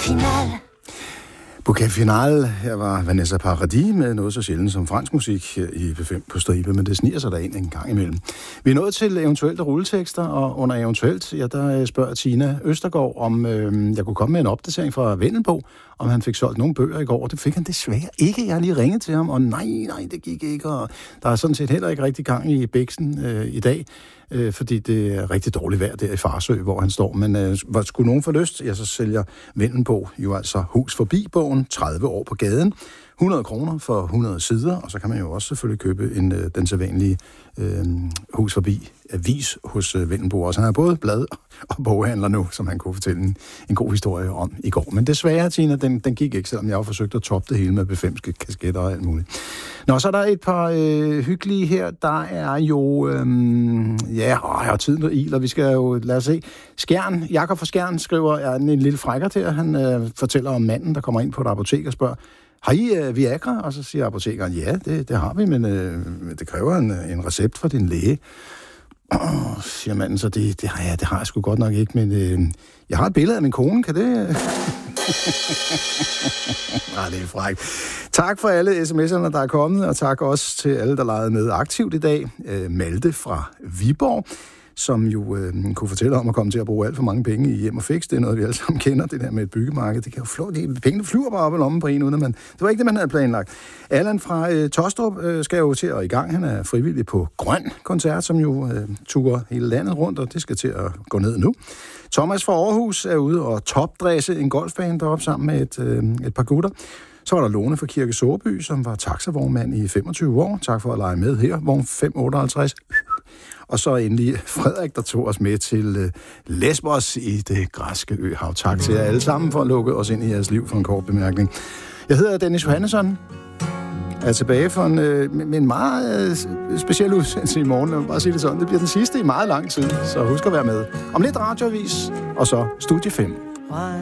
Final. Bouquet Final. Her var Vanessa Paradis med noget så sjældent som fransk musik her i P5 på stribe, men det sniger sig derind en gang imellem. Vi er nået til eventuelle rulletekster, og under eventuelt, ja, der spørger Tina Østergaard, om jeg kunne komme med en opdatering fra Vendelbo, om han fik solgt nogle bøger i går, og det fik han desværre ikke. Jeg har lige ringet til ham, og nej, det gik ikke, og der er sådan set heller ikke rigtig gang i Bæksen i dag, fordi det er rigtig dårligt vejr der i Farsø, hvor han står. Men skulle nogen få lyst, ja, så sælger Vendelbo jo altså Hus Forbi-bogen, 30 år på gaden, 100 kroner for 100 sider, og så kan man jo også selvfølgelig købe den sædvanlige Hus Forbi avis hos Vendelbo. Og så han har både blad og boghandler nu, som han kunne fortælle en god historie om i går. Men desværre, Tina, den gik ikke, selvom jeg har forsøgt at toppe det hele med befemske kasketter og alt muligt. Nå, så er der et par hyggelige her. Der er jo... jeg har tiden på il, og vi skal jo... Lad os se. Skjern, Jakob fra Skjern skriver en lille frækker til, han fortæller om manden, der kommer ind på et apotek og spørger, har I Viagra? Og så siger apotekeren, ja, det har vi, men det kræver en recept fra din læge. Siger manden, så det har jeg sgu godt nok ikke, men jeg har et billede af min kone, kan det... Nej, det er frækt. Tak for alle sms'erne, der er kommet, og tak også til alle, der legede med aktivt i dag. Malte fra Viborg, som jo kunne fortælle om at komme til at bruge alt for mange penge i hjem og fix. Det er noget, vi alle sammen kender, det der med et byggemarked. Det kan jo flå, pengene flyver bare op i lommen på en, uden men det var ikke det, man havde planlagt. Allan fra Tostrup skal jo til at i gang. Han er frivillig på Grøn Koncert, som jo turer hele landet rundt, og det skal til at gå ned nu. Thomas fra Aarhus er ude og topdræse en golfbane deroppe sammen med et par gutter. Så var der Lone fra Kirke Sårby, som var taxavognmand i 25 år. Tak for at lege med her. Vogn 558. Og så endelig Frederik, der tog os med til Lesbos i det græske øhav. Tak til jer alle sammen for at lukke os ind i jeres liv for en kort bemærkning. Jeg hedder Dennis Johannesson. Jeg er tilbage for en meget speciel udsendelse i morgen. Jeg vil bare sige det sådan. Det bliver den sidste i meget lang tid, så husk at være med. Om lidt radioavis, og så Studie 5.